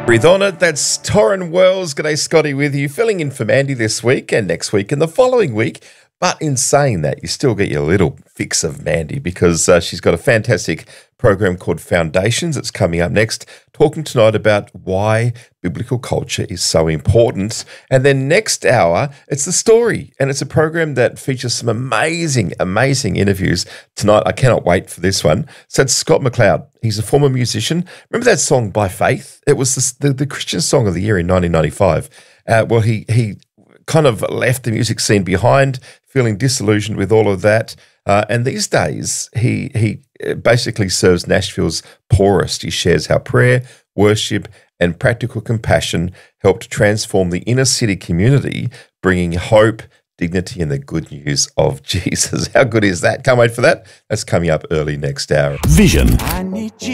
Breathe on it. That's Torrin Wells. G'day, Scotty, with you. Filling in for Mandy this week and next week and the following week. But in saying that, you still get your little fix of Mandy because she's got a fantastic program called Foundations. It's coming up next, talking tonight about why biblical culture is so important. And then next hour, it's The Story. And it's a program that features some amazing, amazing interviews tonight. I cannot wait for this one. So it's Scott McLeod. He's a former musician. Remember that song, By Faith? It was the Christian Song of the Year in 1995. Well, he kind of left the music scene behind, feeling disillusioned with all of that. And these days, he basically serves Nashville's poorest. He shares how prayer, worship, and practical compassion helped transform the inner city community, bringing hope, dignity, and the good news of Jesus. How good is that? Can't wait for that. That's coming up early next hour. Vision.